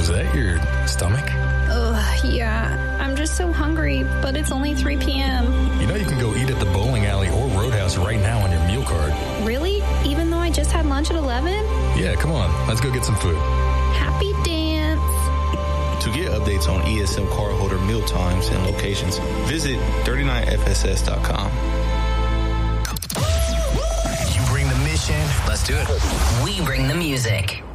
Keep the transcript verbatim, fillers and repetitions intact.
Was that your stomach? Ugh, yeah. I'm just so hungry, but it's only three p.m. You know you can go eat at the bowling alley or Roadhouse right now on your meal card. Really? Even though I just had lunch at eleven? Yeah, come on. Let's go get some food. Happy dance. To get updates on E S M cardholder meal times and locations, visit thirty-nine F S S dot com. You bring the mission. Let's do it. We bring the music.